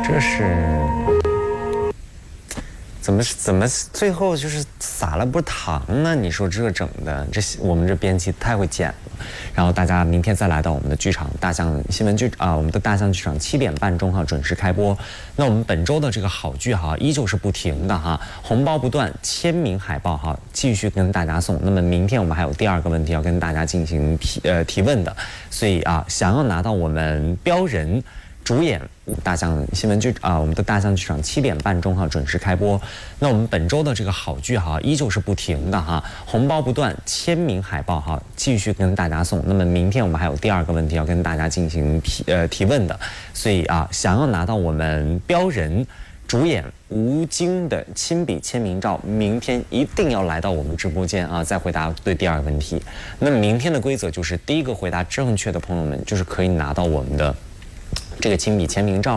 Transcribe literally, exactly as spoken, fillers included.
这是怎么怎么最后就是撒了波糖呢？你说这整的，这我们这编辑太会剪了。然后大家明天再来到我们的剧场大象新闻剧啊，我们的大象剧场七点半钟哈准时开播。那我们本周的这个好剧哈依旧是不停的哈，红包不断，签名海报哈继续跟大家送。那么明天我们还有第二个问题要跟大家进行提呃提问的，所以啊，想要拿到我们标人主演大象新闻剧啊，我们的大象剧场七点半钟哈准时开播。那我们本周的这个好剧哈依旧是不停的哈，红包不断，签名海报哈继续跟大家送。那么明天我们还有第二个问题要跟大家进行提呃提问的，所以啊，想要拿到我们标人主演吴京的亲笔签名照，明天一定要来到我们直播间啊，再回答对第二个问题。那么明天的规则就是，第一个回答正确的朋友们就是可以拿到我们的这个亲笔签名照。